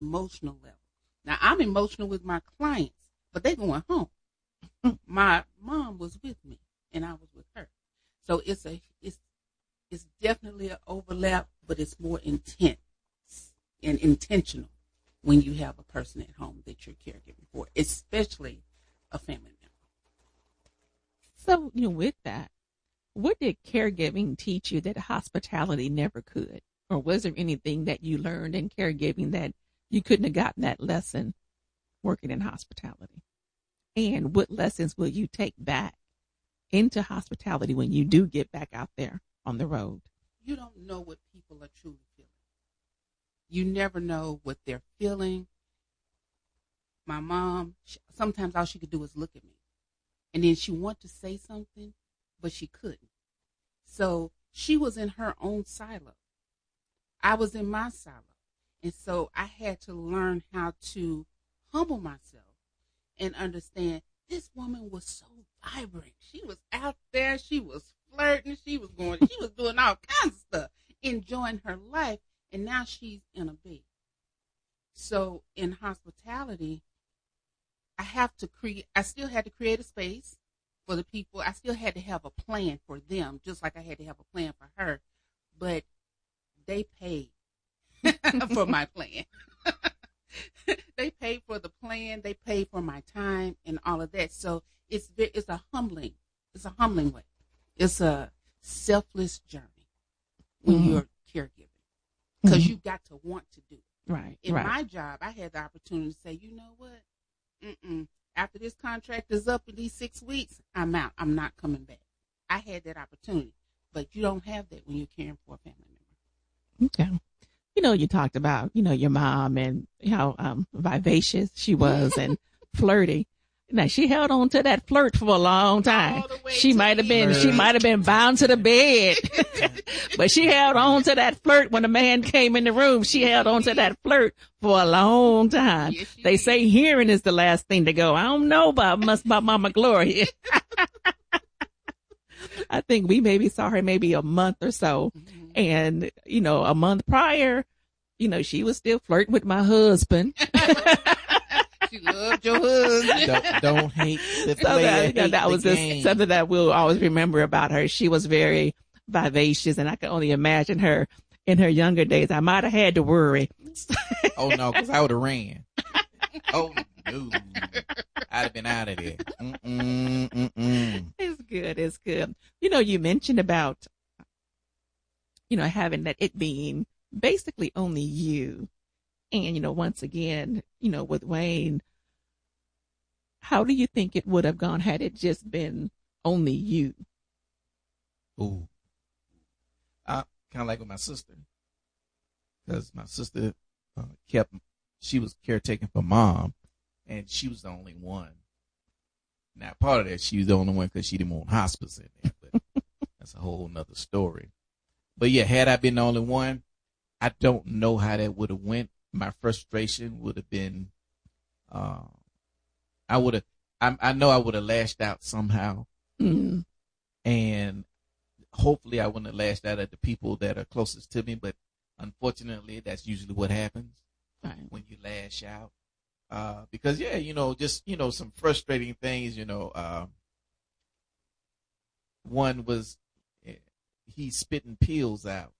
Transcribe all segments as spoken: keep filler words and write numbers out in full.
emotional level. Now I'm emotional with my clients, but they going home. My mom was with me, and I was with her. So it's a it's it's definitely an overlap, but it's more intense and intentional when you have a person at home that you're caregiving for, especially a family member. So, you know, with that, what did caregiving teach you that hospitality never could? Or was there anything that you learned in caregiving that you couldn't have gotten that lesson working in hospitality? And what lessons will you take back into hospitality when you do get back out there on the road? You don't know what people are truly feeling. You never know what they're feeling. My mom, sometimes all she could do was look at me. And then she wanted to say something, but she couldn't. So she was in her own silo. I was in my silo. And so I had to learn how to humble myself and understand this woman was so vibrant. She was out there. She was flirting. She was going, she was doing all kinds of stuff, enjoying her life. And now she's in a bed. So in hospitality, I have to create, I still had to create a space for the people. I still had to have a plan for them, just like I had to have a plan for her. But they paid for my plan. They paid for the plan. They paid for my time and all of that. So it's it's a humbling, it's a humbling way. It's a selfless journey when mm-hmm. you're caregiving. Because mm-hmm. you got to want to do it. Right. In right. my job, I had the opportunity to say, you know what? Mm-mm. After this contract is up in these six weeks, I'm out. I'm not coming back. I had that opportunity. But you don't have that when you're caring for a family member. Okay. You know, you talked about, you know, your mom and how um, vivacious she was and flirty. Now she held on to that flirt for a long time. She might have been, she might have been bound to the bed, but she held on to that flirt when the man came in the room. She held on to that flirt for a long time. Yes, they say hearing is the last thing to go. I don't know about must about Mama Gloria. I think we maybe saw her maybe a month or so, mm-hmm. and you know, a month prior, you know, she was still flirting with my husband. She loved your husband. Don't, don't hate the so player. That, you know, hate that was just something that we'll always remember about her. She was very vivacious, and I can only imagine her in her younger days. I might have had to worry. Oh no, because I would have ran. Oh no, I'd have been out of there. Mm-mm, mm-mm. It's good. It's good. You know, you mentioned about, you know, having that it being basically only you. And, you know, once again, you know, with Wayne, how do you think it would have gone had it just been only you? Ooh. I kind of like with my sister. Because my sister uh, kept, she was caretaking for mom, and she was the only one. Now, part of that, she was the only one because she didn't want hospice in there. But that's a whole nother story. But yeah, had I been the only one, I don't know how that would have went. My frustration would have been, uh, I would have, I, I know I would have lashed out somehow. Mm-hmm. And hopefully I wouldn't have lashed out at the people that are closest to me. But unfortunately, that's usually what happens right. when you lash out. Uh, because, yeah, you know, just, you know, some frustrating things, you know, uh, one was he's spitting pills out.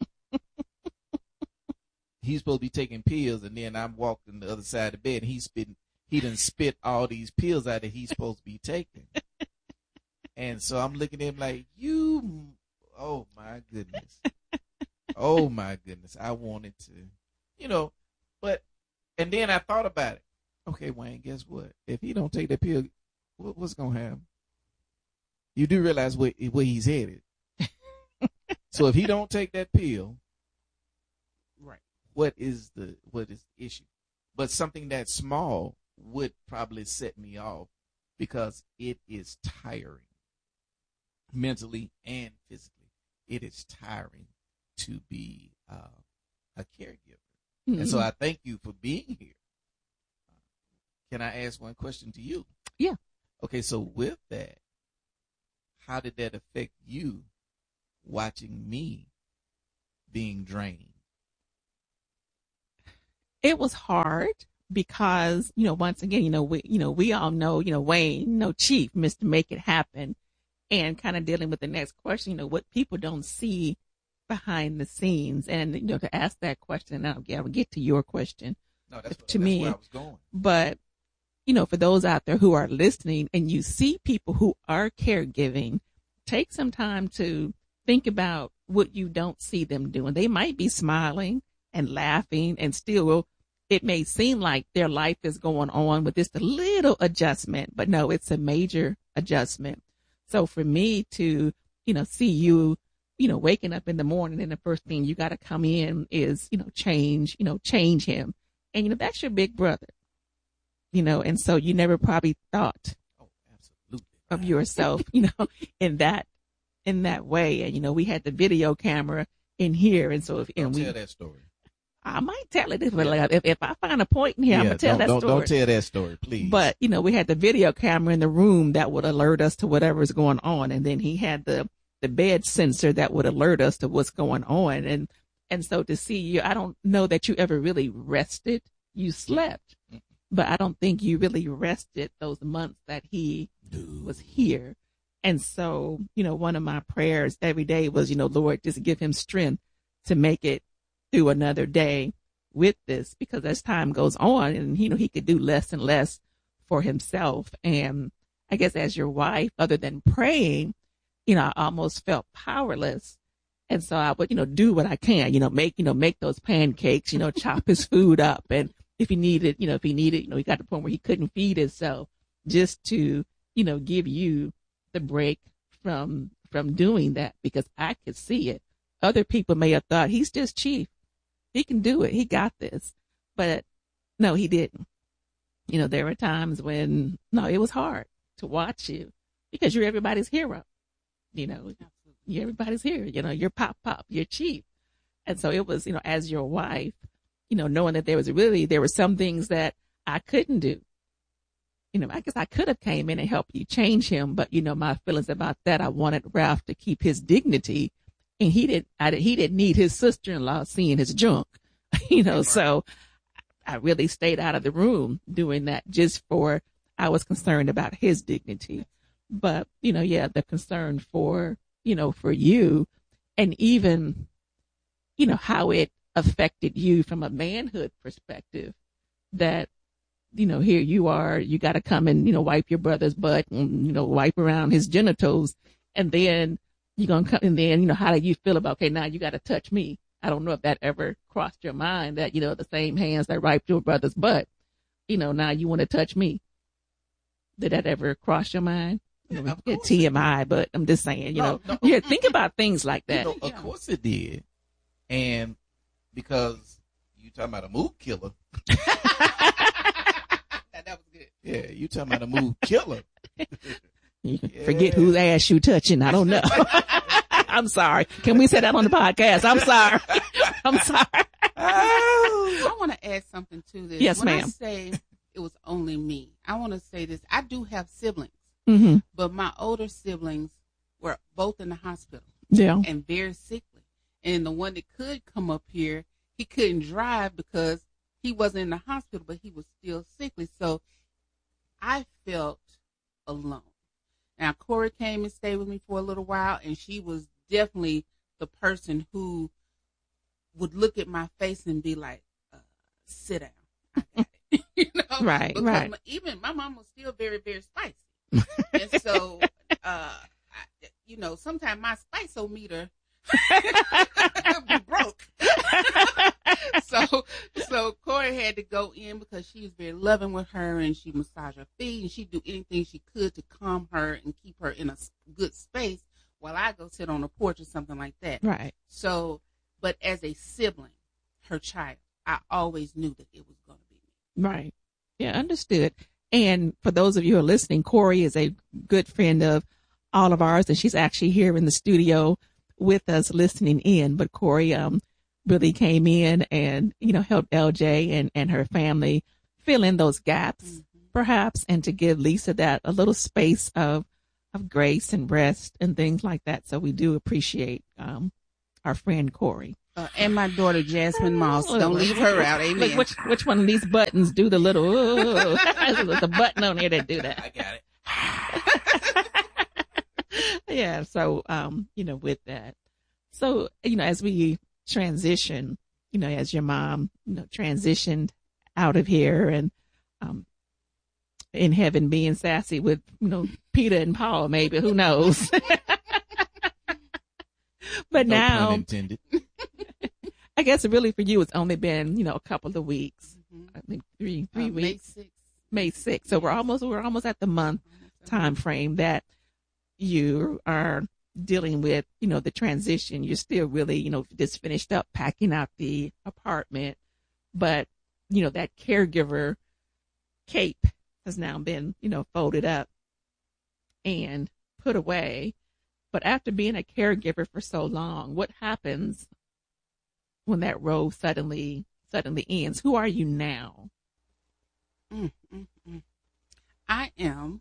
He's supposed to be taking pills, and then I'm walking the other side of the bed, and he's spitting, he done spit all these pills out that he's supposed to be taking. And so I'm looking at him like, you, oh my goodness. Oh my goodness. I wanted to, you know, but, and then I thought about it. Okay, Wayne, guess what? If he don't take that pill, what, what's going to happen? You do realize where, where he's headed. So if he don't take that pill, right, what is the what is the issue? But something that small would probably set me off because it is tiring, mentally and physically. It is tiring to be uh, a caregiver. Mm-hmm. And so I thank you for being here. Can I ask one question to you? Yeah. Okay, so with that, how did that affect you watching me being drained? it was hard because, you know, once again, you know, we, you know, we all know, you know, Wayne, you know, Chief, Mister Make It Happen, and kind of dealing with the next question, you know, what people don't see behind the scenes. And, you know, to ask that question, and I'll get, I'll get to your question. No, that's, to that's me, where I was going. But, you know, for those out there who are listening and you see people who are caregiving, take some time to think about what you don't see them doing. They might be smiling and laughing, and still it may seem like their life is going on with just a little adjustment, but no, it's a major adjustment. So for me to, you know, see you, you know, waking up in the morning and the first thing you got to come in is, you know, change, you know, change him. And, you know, that's your big brother, you know, and so you never probably thought oh, absolutely. of yourself, you know, in that, in that way. And, you know, we had the video camera in here. And so if, don't and we, tell that story. I might tell it if, yeah. if, if I find a point in here, yeah, I'm going to tell that don't, story. Don't tell that story, please. But, you know, we had the video camera in the room that would alert us to whatever's going on. And then he had the, the bed sensor that would alert us to what's going on. And, and so to see you, I don't know that you ever really rested. You slept, mm-hmm. but I don't think you really rested those months that he Dude. was here. And so, you know, one of my prayers every day was, you know, Lord, just give him strength to make it through another day with this, because as time goes on and, you know, he could do less and less for himself. And I guess as your wife, other than praying, you know, I almost felt powerless. And so I would, you know, do what I can, you know, make, you know, make those pancakes, you know, chop his food up. And if he needed, you know, if he needed, you know, he got to the point where he couldn't feed himself, just to, you know, give you the break from, from doing that, because I could see it. Other people may have thought he's just Chief. He can do it. He got this. But no, he didn't. You know, there were times when, no, it was hard to watch you because you're everybody's hero. You know, you're everybody's hero. You know, you're Pop Pop, you're Chief. And so it was, you know, as your wife, you know, knowing that there was really, there were some things that I couldn't do. You know, I guess I could have came in and helped you change him, but, you know, my feelings about that, I wanted Ralph to keep his dignity, and he didn't, I did, he didn't need his sister-in-law seeing his junk, you know, so I really stayed out of the room doing that just for, I was concerned about his dignity. But, you know, yeah, the concern for, you know, for you, and even, you know, how it affected you from a manhood perspective, that, you know, here you are, you got to come and, you know, wipe your brother's butt and, you know, wipe around his genitals. And then you're going to come, and then, you know, how do you feel about, okay, now you got to touch me. I don't know if that ever crossed your mind that, you know, the same hands that wiped your brother's butt, you know, now you want to touch me. Did that ever cross your mind? Yeah, you know, T M I, but I'm just saying, you no, know, no. yeah, think about things like that. You know, of yeah. course it did. And because you talking about a mood killer. That was good. Yeah, you talking about a mood killer. You yeah. Forget whose ass you touching. I don't know. I'm sorry. Can we say that on the podcast? I'm sorry. I'm sorry. I want to add something to this. Yes, when ma'am. I say it was only me, I want to say this. I do have siblings, mm-hmm. but my older siblings were both in the hospital. Yeah. And very sickly. And the one that could come up here, he couldn't drive because he wasn't in the hospital, but he was still sickly. So I felt alone. Now, Corey came and stayed with me for a little while, and she was definitely the person who would look at my face and be like, uh, sit down. I got it. You know? Right, because right. My, even my mom was still very, very spicy. And so, uh, I, you know, sometimes my spice-o-meter be broke. so so Corey had to go in because she was very loving with her, and she massaged her feet, and she'd do anything she could to calm her and keep her in a good space while I go sit on the porch or something like that. Right. So, but as a sibling, her child, I always knew that it was going to be me. Right. Yeah, understood. And for those of you who are listening, Corey is a good friend of all of ours, and she's actually here in the studio with us listening in. But Corey um really came in and, you know, helped L J and, and her family fill in those gaps, mm-hmm. perhaps, and to give Lisa that a little space of of grace and rest and things like that. So we do appreciate um our friend Corey. Uh, and my daughter, Jasmine Moss. Don't leave her out. Amen. Like which, which one of these buttons do the little, ooh, there's a button on here that do that. I got it. Yeah. So, um, you know, with that, so, you know, as we transition, you know, as your mom, you know, transitioned out of here and, um, in heaven being sassy with, you know, Peter and Paul, maybe, who knows? But No now, pun intended. I guess really for you, it's only been, you know, a couple of weeks. Mm-hmm. I think three, three uh, weeks. May sixth. May sixth. So we're almost, we're almost at the month time frame that you are dealing with, you know, the transition. You're still really, you know, just finished up packing out the apartment, but, you know, that caregiver cape has now been, you know, folded up and put away. But after being a caregiver for so long, what happens when that role suddenly, suddenly ends? Who are you now? Mm, mm, mm. I am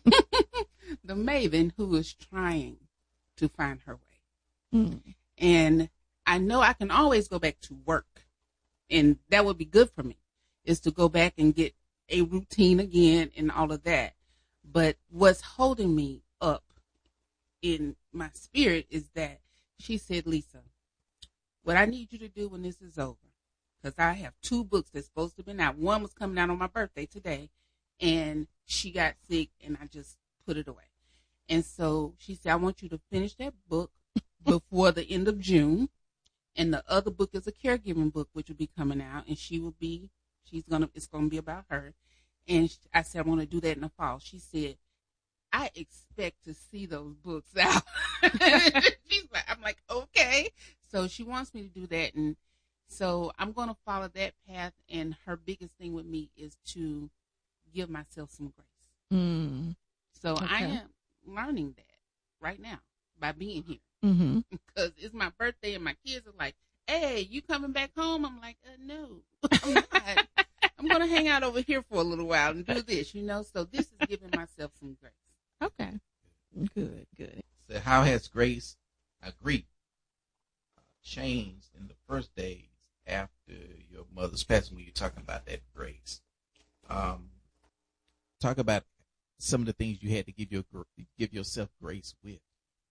the maven who is trying to find her way. Mm. And I know I can always go back to work, and that would be good for me, is to go back and get a routine again and all of that. But what's holding me up in my spirit is that she said, Lisa, what I need you to do when this is over, because I have two books that's supposed to be out. One was coming out on my birthday today, and she got sick, and I just put it away. And so she said, I want you to finish that book before the end of June. And the other book is a caregiving book, which will be coming out, and she will be, she's going to, it's going to be about her. And I said, I want to do that in the fall. She said, I expect to see those books out. She's like, I'm like, okay. So she wants me to do that. And so I'm going to follow that path. And her biggest thing with me is to give myself some grace. Mm. So Okay. I am learning that right now by being here. Mm-hmm. Because it's my birthday and my kids are like, hey, you coming back home? I'm like, uh, no, I'm not. I'm going to hang out over here for a little while and do this, you know? So this is giving myself some grace. Okay. Good, good. So how has grace, uh, grief, uh, changed in the first days after your mother's passing when you're talking about that grace? Um, talk about some of the things you had to give your give yourself grace with.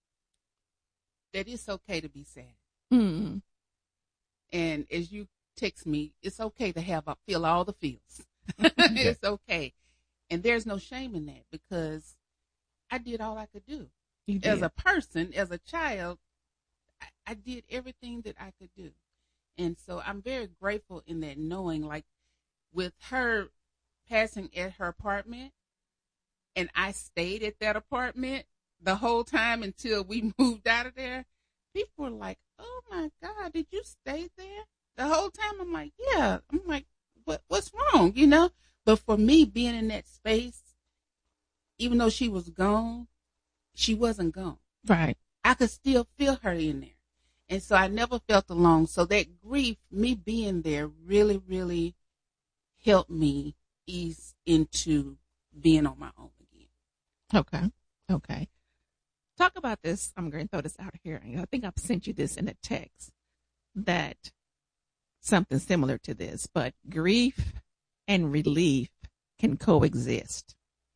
That it's okay to be sad. Mm. And as you text me, it's okay to have feel all the feels. It's okay. And there's no shame in that because I did all I could do. You did. As a person, as a child, I, I did everything that I could do. And so I'm very grateful in that, knowing like with her passing at her apartment, and I stayed at that apartment the whole time until we moved out of there. People were like, oh my God, did you stay there the whole time? I'm like, yeah. I'm like, what, what's wrong? You know? But for me, being in that space, even though she was gone, she wasn't gone. Right. I could still feel her in there. And so I never felt alone. So that grief, me being there, really, really helped me ease into being on my own again. Okay. Okay. Talk about this. I'm going to throw this out here. I think I've sent you this in a text, that something similar to this, but grief and relief can coexist.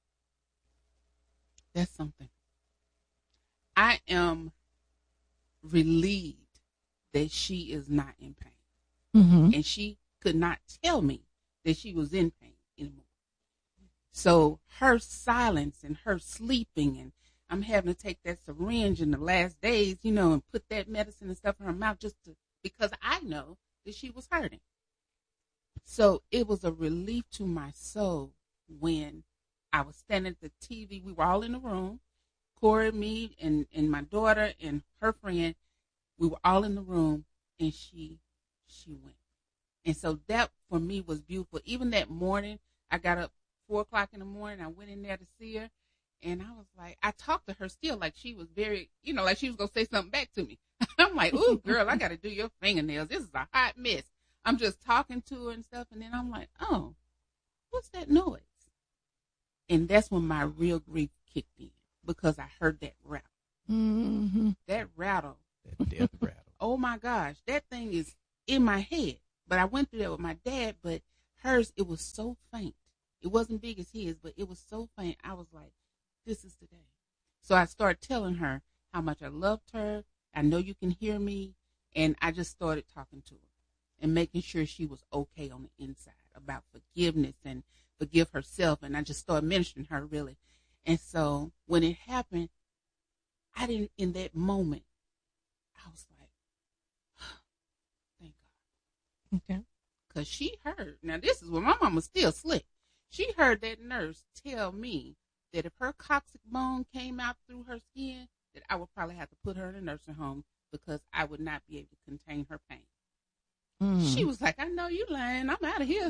That's something. I am relieved that she is not in pain. Mm-hmm. And she could not tell me that she was in pain anymore. So her silence and her sleeping, and I'm having to take that syringe in the last days, you know, and put that medicine and stuff in her mouth just to, because I know that she was hurting. So it was a relief to my soul when I was standing at the T V. We were all in the room, Corey, me, and, and my daughter and her friend. We were all in the room, and she she went. And so that for me was beautiful. Even that morning, I got up four o'clock in the morning. I went in there to see her, and I was like, I talked to her still like she was very, you know, like she was gonna say something back to me. I'm like, ooh, girl, I got to do your fingernails. This is a hot mess. I'm just talking to her and stuff, and then I'm like, oh, what's that noise? And that's when my real grief kicked in, because I heard that rattle. Mm-hmm. That rattle. That death rattle. oh my gosh, that thing is in my head. But I went through that with my dad, but hers, it was so faint. It wasn't big as his, but it was so faint. I was like, this is today. So I started telling her how much I loved her. I know you can hear me. And I just started talking to her and making sure she was okay on the inside about forgiveness and forgive herself. And I just started mentioning her, really. And so when it happened, I didn't, in that moment, I was like, thank God. Okay. Because she heard, now this is when my mama was still slick. She heard that nurse tell me that if her coccyx bone came out through her skin, that I would probably have to put her in a nursing home because I would not be able to contain her pain. Mm. She was like, I know you lying. I'm out of here.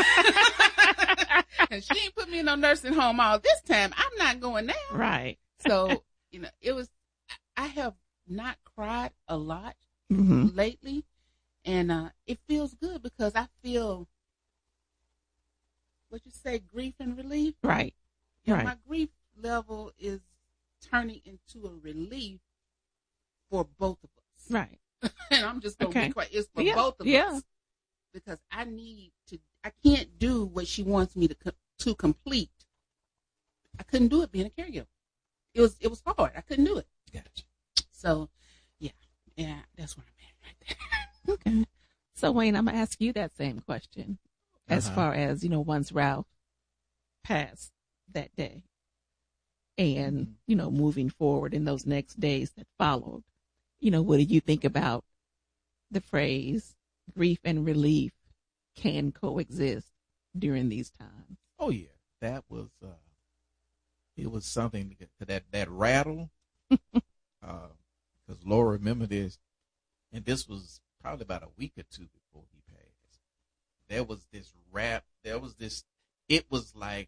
And she ain't put me in no nursing home all this time. I'm not going now. Right. So, you know, it was, I have not cried a lot mm-hmm. lately. And uh, it feels good because I feel, what you say, grief and relief? Right. You know, right. My grief level is turning into a relief for both of us. Right. And I'm just going to okay. be quiet. It's for yeah. both of yeah. us. Because I need to, I can't do what she wants me to to complete. I couldn't do it being a caregiver. It was, it was hard. I couldn't do it. Gotcha. So, yeah. Yeah, that's where I'm at right there. Okay. So, Wayne, I'm going to ask you that same question as uh-huh. far as, you know, once Ralph passed that day and, mm-hmm. you know, moving forward in those next days that followed, you know, what do you think about the phrase grief and relief can coexist during these times? Oh, yeah. That was, uh, it was something to that, that rattle. Because uh, Laura remembered this, and this was probably about a week or two before he passed. There was this rap, there was this, it was like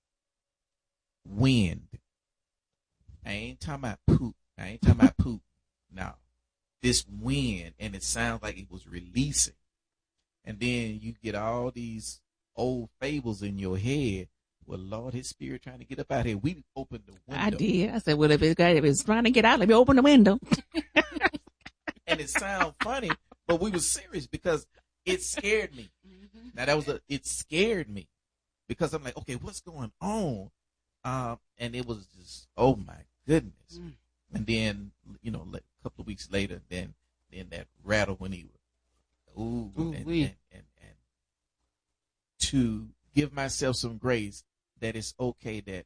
wind. I ain't talking about poop. I ain't talking about poop. No. This wind, and it sounds like it was releasing. And then you get all these old fables in your head. Well, Lord, his spirit trying to get up out here. We opened the window. I did. I said, well, if it's, if it's trying to get out, let me open the window. And it sounds funny, but we were serious because it scared me. Mm-hmm. Now, that was a, it scared me because I'm like, okay, what's going on? Um, and it was just, oh my goodness. Mm. And then, you know, a couple of weeks later, then, then that rattle when he was, ooh, ooh and, and, and, and, and to give myself some grace that it's okay that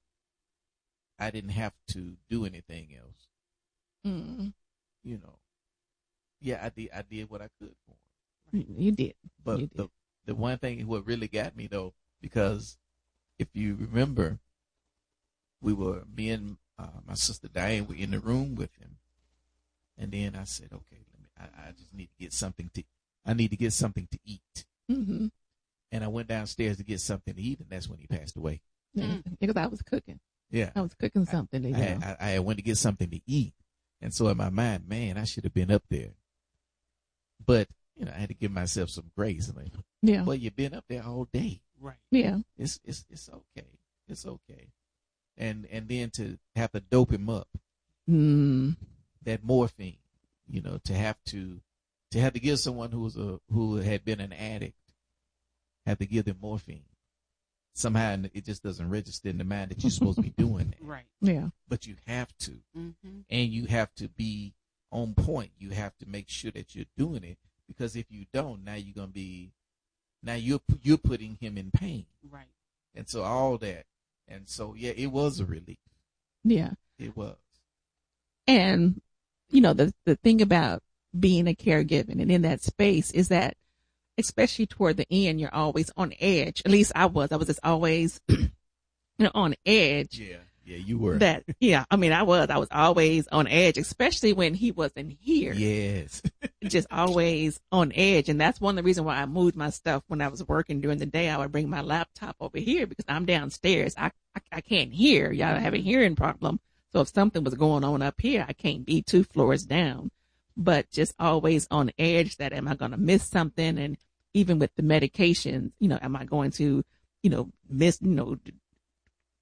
I didn't have to do anything else. Mm-hmm. You know, yeah, I did. I did what I could for him. You did, but you did. the the one thing what really got me though, because if you remember, we were me and uh, my sister Diane were in the room with him, and then I said, okay, let me. I, I just need to get something to. I need to get something to eat. Mm-hmm. And I went downstairs to get something to eat, and that's when he passed away. Yeah, because I was cooking. Yeah, I was cooking something. I, I, I, I went to get something to eat, and so in my mind, man, I should have been up there. But you know, I had to give myself some grace. I'm like, yeah, well, you've been up there all day, right? Yeah, it's it's it's okay, it's okay. And and then to have to dope him up, mm. that morphine, you know, to have to to have to give someone who was a who had been an addict, have to give them morphine. Somehow it just doesn't register in the mind that you're supposed to be doing that. Right. Yeah. But you have to. Mm-hmm. And you have to be on point. You have to make sure that you're doing it, because if you don't, now you're going to be, now you're, you're putting him in pain. Right. And so all that. And so, yeah, it was a relief. Yeah. It was. And, you know, the, the thing about being a caregiver and in that space is that, especially toward the end, you're always on edge. At least I was. I was just always, you know, on edge. Yeah, yeah, you were. That, yeah, I mean, I was. I was always on edge, especially when he wasn't here. Yes. Just always on edge. And that's one of the reasons why I moved my stuff when I was working during the day. I would bring my laptop over here because I'm downstairs. I, I, I can't hear. Y'all have a hearing problem. So if something was going on up here, I can't be two floors down. But just always on edge that am I going to miss something? And even with the medications, you know, am I going to, you know, miss, you know,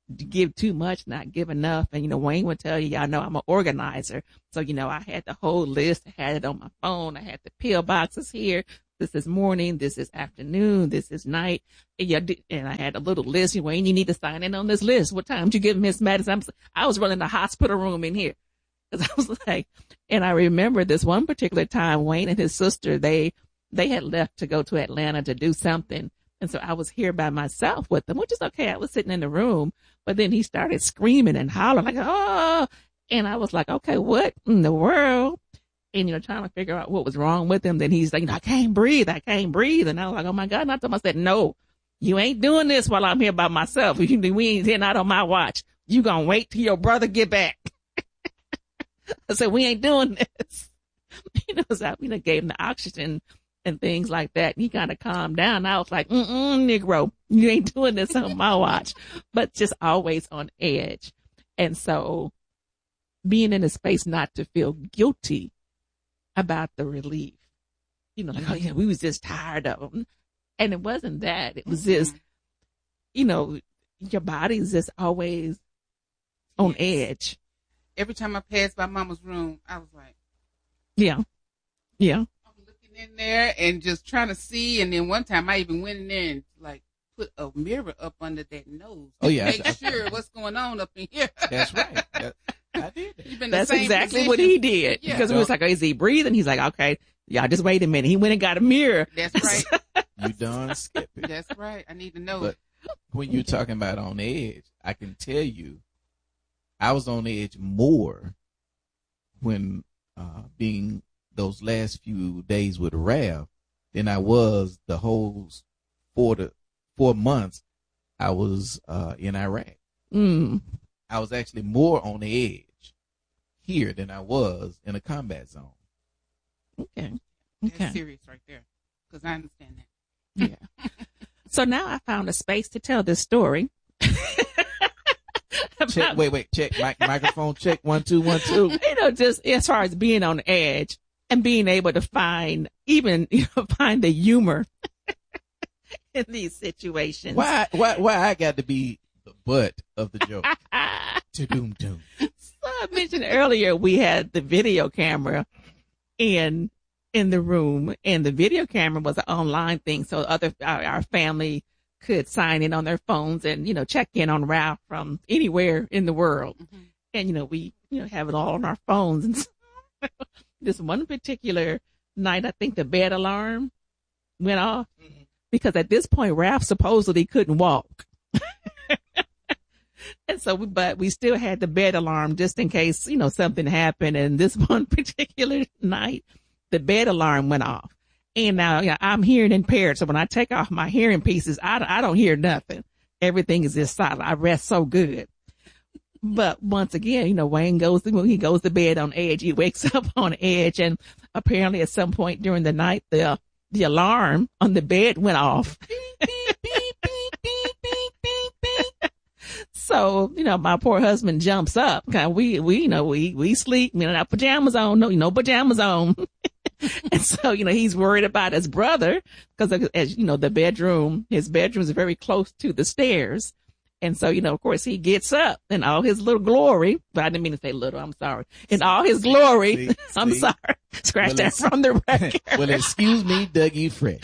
give too much, not give enough. And, you know, Wayne would tell you, y'all know I'm an organizer. So, you know, I had the whole list. I had it on my phone. I had the pill boxes here. This is morning. This is afternoon. This is night. And, you, and I had a little list. Wayne, you need to sign in on this list. What time did you give Miss Madison? I was running the hospital room in here. Cause I was like, and I remember this one particular time, Wayne and his sister, they, they had left to go to Atlanta to do something. And so I was here by myself with them, which is okay. I was sitting in the room, but then he started screaming and hollering like, oh, and I was like, okay, what in the world? And, you know, trying to figure out what was wrong with him. Then he's like, I can't breathe. I can't breathe. And I was like, oh my God. And I told him, I said, no, you ain't doing this while I'm here by myself. We ain't here, not on my watch. You gonna wait till your brother get back. I said, we ain't doing this. You know, so I, you know, gave him the oxygen and things like that. And he kind of calmed down. I was like, mm-mm, Negro, you ain't doing this on my watch, but just always on edge. And so being in a space not to feel guilty about the relief, you know, like, oh yeah, we was just tired of them. And it wasn't that. It was just, you know, your body's just always on Yes. edge. Every time I passed by Mama's room, I was like, Yeah. Yeah. I'm looking in there and just trying to see. And then one time I even went in there and like put a mirror up under that nose. Oh, yeah. To make sure what's going on up in here. That's right. That, I did that. You've been in the That's same exactly position. what he did. Yeah. Because we was like, oh, is he breathing? He's like, okay, y'all just wait a minute. He went and got a mirror. That's right. You done skip it. That's right. I need to know. But when you're talking about on edge, I can tell you, I was on edge more when uh, being those last few days with Rav than I was the whole four to four months I was uh, in Iraq. Mm. I was actually more on the edge here than I was in a combat zone. Okay. That's Okay. serious right there. Because I understand that. Yeah. So now I found a space to tell this story. Check, wait, wait, check, mic, microphone check, one, two, one, two. You know, just as far as being on edge and being able to find, even, you know, find the humor in these situations. Why, why, why I got to be the butt of the joke? To-doom, doom. So I mentioned earlier we had the video camera in in the room, and the video camera was an online thing, so other our, our family could sign in on their phones and, you know, check in on Ralph from anywhere in the world. Mm-hmm. And, you know, we, you know, have it all on our phones. And so this one particular night, I think the bed alarm went off mm-hmm. because at this point, Ralph supposedly couldn't walk. And so, we, but we still had the bed alarm just in case, you know, something happened. And this one particular night, the bed alarm went off. And now, you know, I'm hearing impaired. So when I take off my hearing pieces, I, I don't hear nothing. Everything is just silent. I rest so good. But once again, you know, Wayne goes to, he goes to bed on edge. He wakes up on edge. And apparently at some point during the night, the, the alarm on the bed went off. Beep, beep, beep, beep, beep, beep, beep, beep. So, you know, my poor husband jumps up. We, we, you know, we, we sleep, you know, our pajamas on, no, no pajamas on. And so, you know, he's worried about his brother because, as you know, the bedroom, his bedroom is very close to the stairs. And so, you know, of course, he gets up in all his little glory. But I didn't mean to say little. I'm sorry. In all his glory. See, I'm see. sorry. Scratch well, that from the record. Well, excuse me, Dougie Fresh.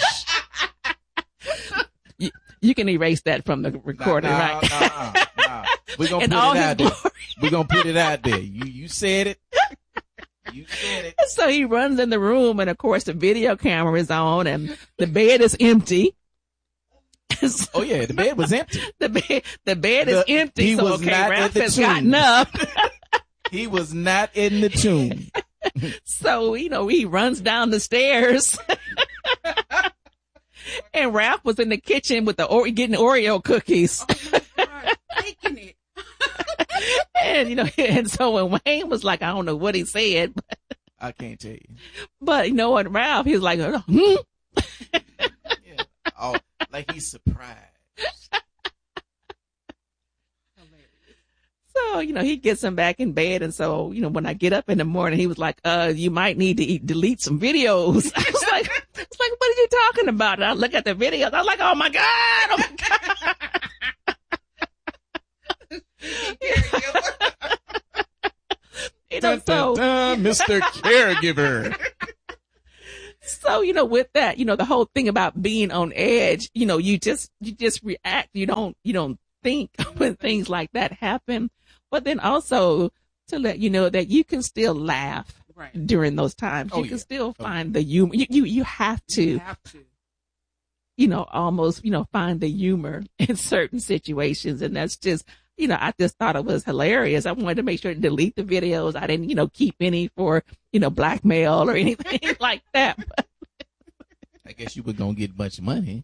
you, you can erase that from the recording, no, no, right? No, no, no. We're going to put it out glory. there. We're going to put it out there. You, you said it. You said it. So he runs in the room, and of course the video camera is on, and the bed is empty. So, oh yeah, the bed was empty. The bed, the bed the, is empty. He so was okay, not Ralph in the has tomb. gotten up. He was not in the tomb. So you know he runs down the stairs, and Ralph was in the kitchen with the or- getting Oreo cookies. Oh my God, taking it. And, you know, and so when Wayne was like, I don't know what he said. But, I can't tell you. But, you know what, Ralph, he was like, hmm? Yeah. Oh, like he's surprised. So, you know, he gets him back in bed. And so, you know, when I get up in the morning, he was like, uh, you might need to eat, delete some videos. I was like, I was like, what are you talking about? And I look at the videos. I was like, oh my God, oh my God. know, so, Mister Caregiver. So, you know, with that, you know, the whole thing about being on edge, you know, you just, you just react. You don't, you don't think when things like that happen. But then also to let you know that you can still laugh right. during those times. Oh, you can yeah. still find oh. the humor. You, you, you have to, you have to, you know, almost, you know, find the humor in certain situations. And that's just, you know, I just thought it was hilarious. I wanted to make sure to delete the videos. I didn't, you know, keep any for, you know, blackmail or anything like that. But I guess you were going to get much money.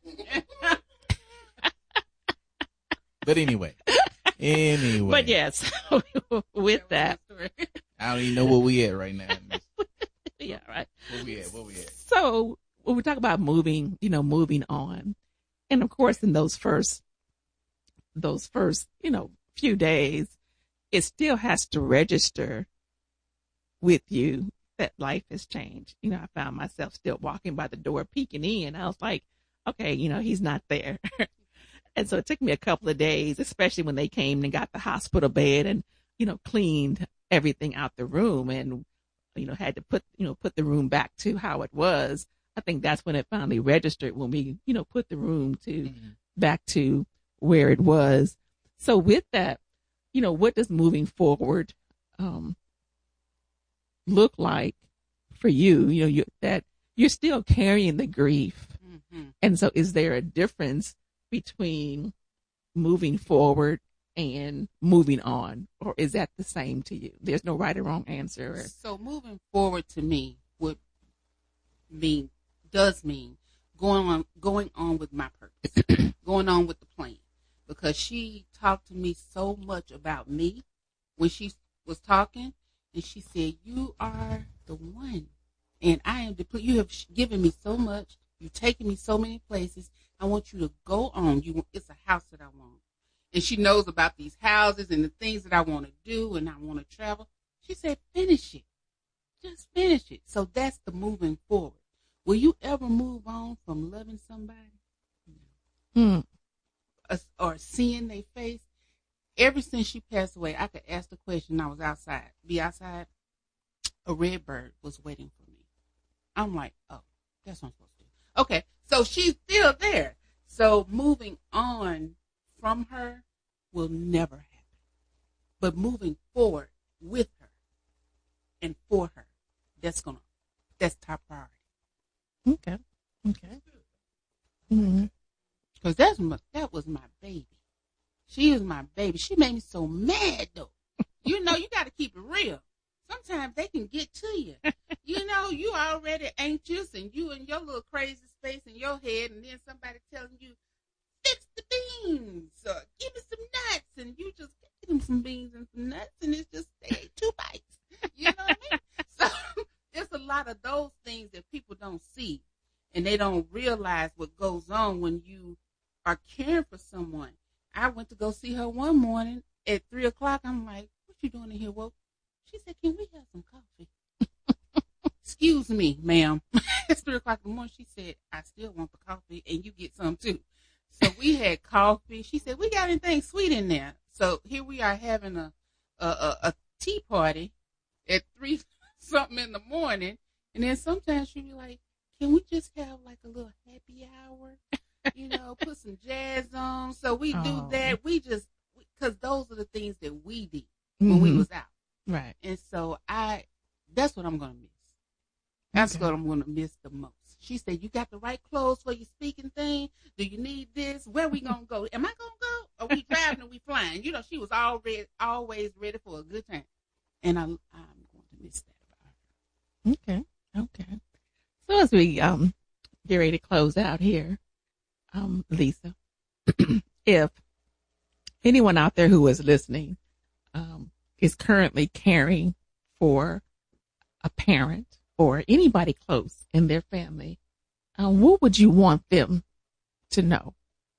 But anyway, anyway. But yes, with that. I don't even know where we at right now. Yeah, right. Where we at? Where we at? So when we talk about moving, you know, moving on. And of course, in those first, those first, you know, few days, it still has to register with you that life has changed. You know, I found myself still walking by the door, peeking in. I was like, okay, you know, he's not there. And so it took me a couple of days, especially when they came and got the hospital bed and, you know, cleaned everything out the room and, you know, had to put, you know, put the room back to how it was. I think that's when it finally registered when we, you know, put the room to mm-hmm. back to where it was. So with that, you know, what does moving forward um, look like for you? You know, you, that you're still carrying the grief. Mm-hmm. And so is there a difference between moving forward and moving on? Or is that the same to you? There's no right or wrong answer. Or... So moving forward to me would mean, does mean going on, going on with my purpose, going on with the plan. Because she talked to me so much about me when she was talking, and she said, "You are the one, and I am the. You have given me so much. You've taken me so many places. I want you to go on. You, it's a house that I want." And she knows about these houses and the things that I want to do, and I want to travel. She said, "Finish it, just finish it." So that's the moving forward. Will you ever move on from loving somebody? Hmm. Or seeing their face? Ever since she passed away, I could ask the question. I was outside, be outside. A red bird was waiting for me. I'm like, oh, that's what I'm supposed to do. Okay, so she's still there. So moving on from her will never happen. But moving forward with her and for her, that's gonna, that's top priority. Okay. Okay. Mm-hmm. Because that's my, that was my baby. She is my baby. She made me so mad, though. You know, you got to keep it real. Sometimes they can get to you. You know, you already anxious and you in your little crazy space in your head, and then somebody telling you, fix the beans or give me some nuts, and you just give them some beans and some nuts, and it's just, they ate two bites. You know what I mean? So there's a lot of those things that people don't see, and they don't realize what goes on when you are caring for someone. I went to go see her one morning at three o'clock. I'm like, "What you doing in here, Woke?" She said, "Can we have some coffee?" Excuse me, ma'am. It's three o'clock in the morning. She said, "I still want the coffee, and you get some too." So we had coffee. She said, "We got anything sweet in there?" So here we are having a a, a, a tea party at three something in the morning, and then sometimes she be like, "Can we just have like a little happy hour?" You know, put some jazz on. So we oh. do that. We just, because those are the things that we did when mm-hmm. we was out. Right. And so I, that's what I'm going to miss. That's okay. what I'm going to miss the most. She said, "You got the right clothes for your speaking thing? Do you need this? Where we going to go? Am I going to go? Are we driving or we flying?" You know, she was already, always ready for a good time. And I, I'm going to miss that about her. Okay. Okay. So as we um get ready to close out here, Um, Lisa, if anyone out there who is listening um, is currently caring for a parent or anybody close in their family, uh, what would you want them to know?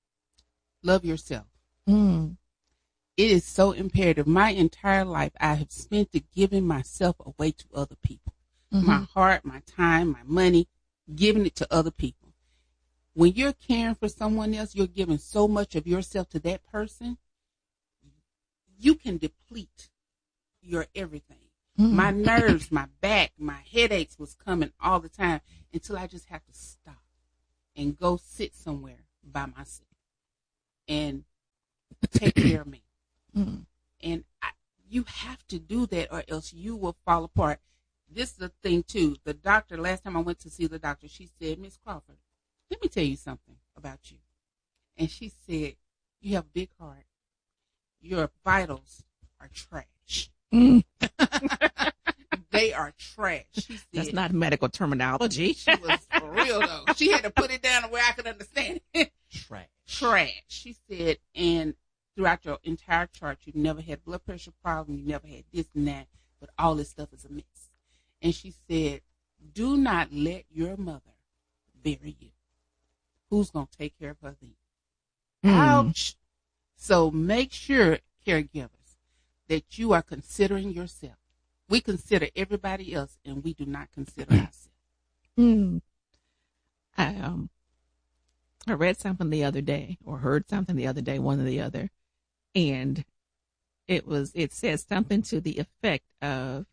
Love yourself. Mm. It is so imperative. My entire life, I have spent it giving myself away to other people. Mm-hmm. My heart, my time, my money, giving it to other people. When you're caring for someone else, you're giving so much of yourself to that person, you can deplete your everything. Mm. My nerves, my back, my headaches was coming all the time until I just have to stop and go sit somewhere by myself and take care of me. Mm. And I, you have to do that or else you will fall apart. This is the thing too. The doctor, last time I went to see the doctor, she said, Miss Crawford, let me tell you something about you. And she said, you have a big heart. Your vitals are trash. Mm. They are trash. She said, that's not medical terminology. She was for real though. She had to put it down where I could understand it. Trash. Trash. She said, and throughout your entire chart, you never had blood pressure problem. You never had this and that, but all this stuff is a mess. And she said, do not let your mother bury you. Who's going to take care of her then? Mm. Ouch. So make sure, caregivers, that you are considering yourself. We consider everybody else, and we do not consider ourselves. Mm. I, um, I read something the other day, or heard something the other day, one or the other, and it was it says something to the effect of,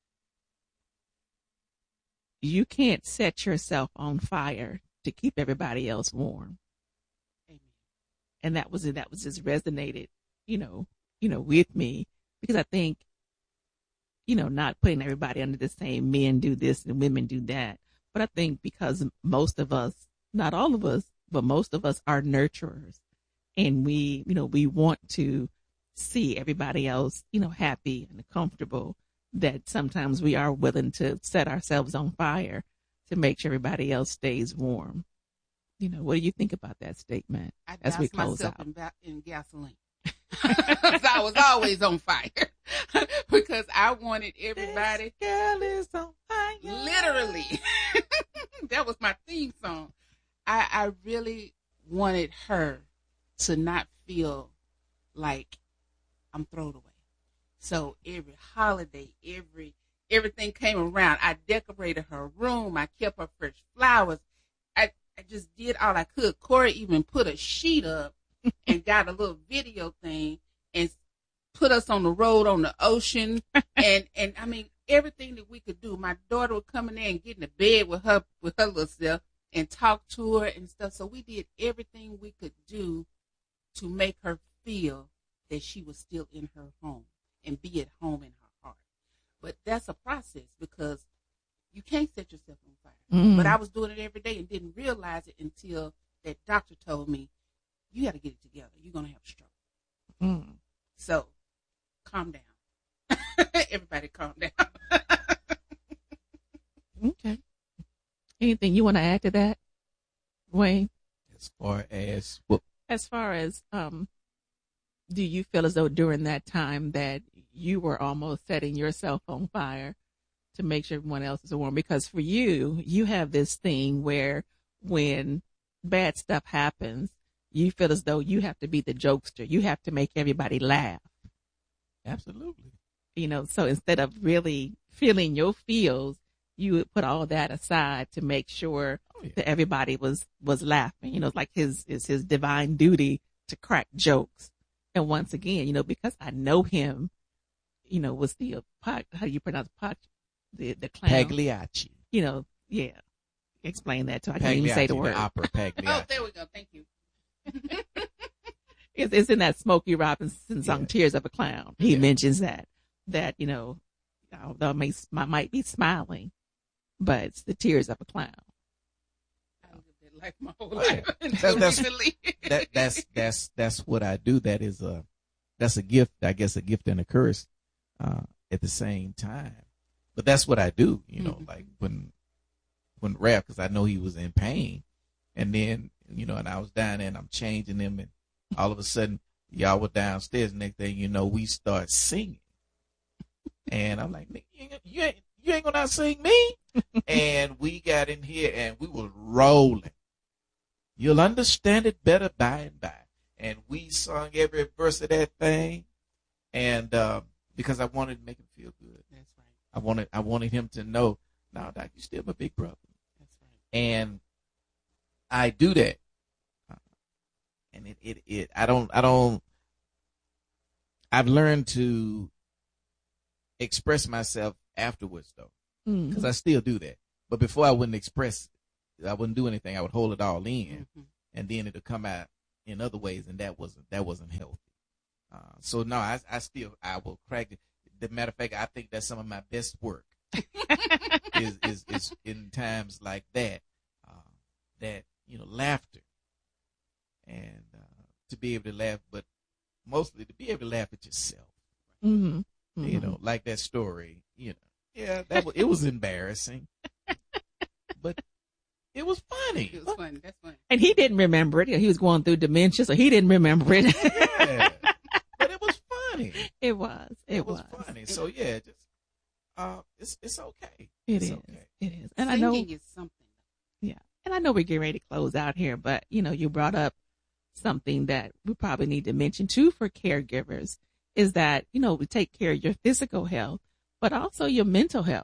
you can't set yourself on fire to keep everybody else warm. Amen. And that was that was just resonated, you know, you know, with me, because I think, you know, not putting everybody under the same, men do this and women do that. But I think because most of us, not all of us, but most of us are nurturers, and we, you know, we want to see everybody else, you know, happy and comfortable, that sometimes we are willing to set ourselves on fire to make sure everybody else stays warm. You know, what do you think about that statement I as we close myself out? In, ba- in gasoline. So I was always on fire because I wanted everybody. This girl is on fire. Literally. That was my theme song. I, I really wanted her to not feel like I'm thrown away. So every holiday, every everything came around. I decorated her room. I kept her fresh flowers. I, I just did all I could. Corey even put a sheet up and got a little video thing and put us on the road on the ocean. And, and I mean, everything that we could do. My daughter would come in there and get in the bed with her, with her little self and talk to her and stuff. So we did everything we could do to make her feel that she was still in her home and be at home in her heart. But that's a process because you can't set yourself on fire. Mm. But I was doing it every day and didn't realize it until that doctor told me, you got to get it together. You're going to have a stroke. Mm. So calm down. Everybody calm down. Okay. Anything you want to add to that, Wayne? As far as what? As far as, um, do you feel as though during that time that you were almost setting yourself on fire to make sure everyone else is warm? Because for you, you have this thing where when bad stuff happens, you feel as though you have to be the jokester. You have to make everybody laugh. Absolutely. You know, so instead of really feeling your feels, you would put all that aside to make sure oh, yeah. that everybody was, was laughing. You know, it's like his, it's his divine duty to crack jokes. And once again, you know, because I know him, you know, was the, uh, how do you pronounce Pac, the, the clown? Pagliacci. You know, yeah. Explain that to I can't even say the word. The opera Pagliacci. Oh, there we go. Thank you. it's, it's in that Smokey Robinson song, yeah. Tears of a Clown. He yeah. mentions that, that, you know, although I, may, I might be smiling, but it's the tears of a clown. I lived that life my whole life oh, yeah. until that's, recently. that, that's, that's, that's what I do. That is a, that's a gift, I guess, a gift and a curse, uh, at the same time. But that's what I do, you know, mm-hmm. like when, when rap, cause I know he was in pain, and then, you know, and I was down there and I'm changing him, and all of a sudden y'all were downstairs. Next thing you know, we start singing, and I'm like, you ain't, you ain't, you ain't gonna sing me. And we got in here and we were rolling. You'll understand it better by and by. And we sung every verse of that thing, and uh, because I wanted to make him feel good. That's right. I wanted, I wanted him to know, no, Doc, you still my big brother. That's right. And I do that. And it, it, it, I don't, I don't, I've learned to express myself afterwards though, Mm-hmm. because I still do that. But before I wouldn't express, I wouldn't do anything. I would hold it all in, Mm-hmm. and then it'll come out in other ways, and that wasn't that wasn't healthy. Uh, so no, I, I still I will crack it. The matter of fact, I think that's some of my best work is, is is in times like that. Uh, that you know, laughter, and uh, to be able to laugh, but mostly to be able to laugh at yourself. Mm-hmm. Mm-hmm. You know, like that story. You know, yeah, that was, it was embarrassing, but it was funny. It was funny. That's funny. And he didn't remember it. He was going through dementia, so he didn't remember it. Yeah, but it was funny. It was. It, It was, was funny. So yeah, just uh, it's it's okay. It it's is. okay. It is. And Singing I know. is something. Yeah. And I know we're getting ready to close out here, but you know, you brought up something that we probably need to mention too for caregivers is that, you know, we take care of your physical health, but also your mental health.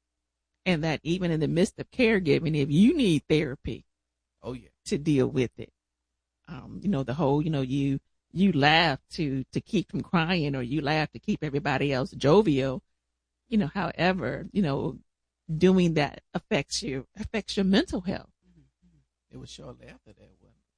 And that even in the midst of caregiving, if you need therapy, Oh yeah, to deal with it, um, you know, the whole, you know, you, you laugh to, to keep from crying, or you laugh to keep everybody else jovial, you know, however, you know, doing that affects you, affects your mental health. it was shortly after that,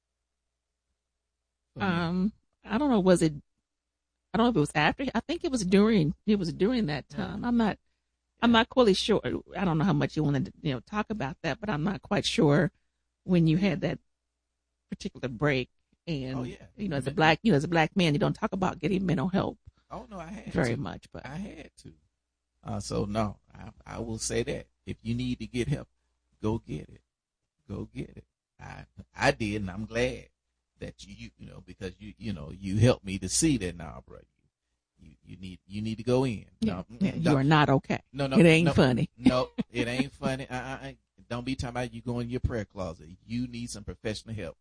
wasn't it? For me. Um, I don't know, was it, I don't know if it was after, I think it was during, it was during that time. I'm not, I'm not quite sure. I don't know how much you wanted to, you know, talk about that, but I'm not quite sure when you had that particular break. And, Oh, yeah. you know, as a black, you know, as a black man, you don't talk about getting mental help Oh no, I had very to. much, but I had to. Uh, so no, I, I will say that if you need to get help, go get it. Go get it. I I did, and I'm glad that you you, you know because you you know you helped me to see that now, bro. You, you you need you need to go in. yeah, No, yeah, no, you are not okay. no, no, It ain't no, funny. No, it ain't funny. Uh, uh, uh, don't be talking about you go in your prayer closet. You need some professional help.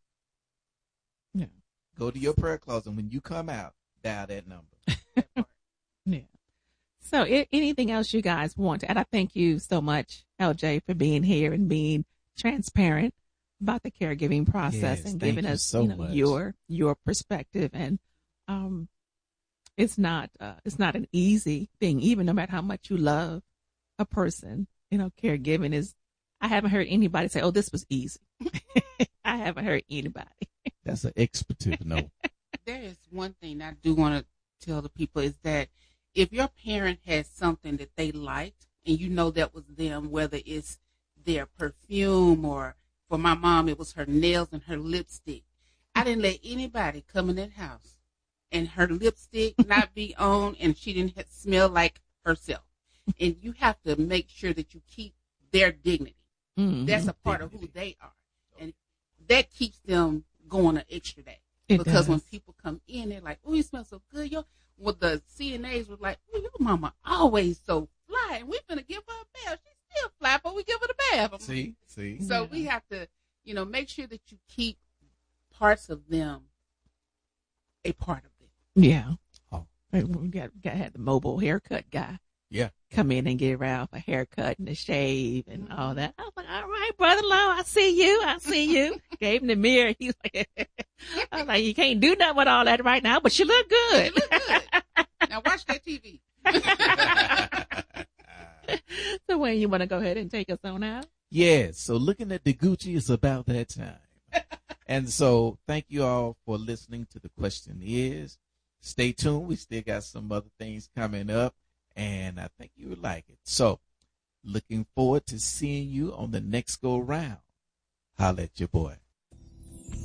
Yeah. Go to your prayer closet, and when you come out, dial that number. Yeah. So I- anything else you guys want to add? I thank you so much, L J, for being here and being transparent about the caregiving process Yes, and thank giving you us, so you know, much. your, your perspective. And, um, it's not, uh, it's not an easy thing, even no matter how much you love a person, you know, caregiving is, I haven't heard anybody say, oh, this was easy. I haven't heard anybody. That's an expletive no. There is one thing I do want to tell the people is that if your parent has something that they liked and you know that was them, whether it's their perfume or for my mom, it was her nails and her lipstick. I didn't let anybody come in that house and her lipstick not be on and she didn't have, smell like herself. And you have to make sure that you keep their dignity. Mhm. That's a part of who they are. And that keeps them going an extra day. It Because does. when people come in, they're like, oh, you smell so good. Yo, well, the C N As were like, oh, your mama always so fly. And we're going to give her a bath. She's still fly, but we give her the bath. I'm See, see. like, so Yeah. we have to, you know, make sure that you keep parts of them a part of them. Yeah. Oh. We got, got had the mobile haircut guy Yeah. come in and get Ralph a haircut and a shave and all that. I was like, all right, brother-in-law, I see you. I see you. Gave him the mirror. He's like, I was like, you can't do nothing with all that right now, but you look good. You look good. Now watch that T V. So Wayne, you want to go ahead and take us on out? Yes. So looking at the Gucci is about that time. And so thank you all for listening to The Question Is. Stay tuned. We still got some other things coming up, and I think you would like it. So looking forward to seeing you on the next go round. Holla at your boy.